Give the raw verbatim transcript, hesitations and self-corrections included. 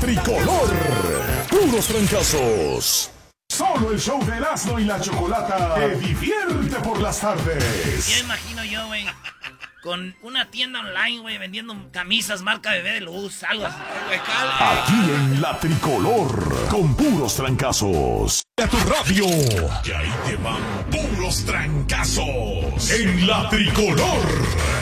tricolor. Puros trancazos. Solo el show de Erasmo y la Chocolata te divierte por las tardes. Ya imagino yo, güey, con una tienda online, güey, vendiendo camisas marca Bebé de Luz, algo así. Aquí en la tricolor, con puros trancazos. A tu radio. Y ahí te van puros trancazos. En la tricolor.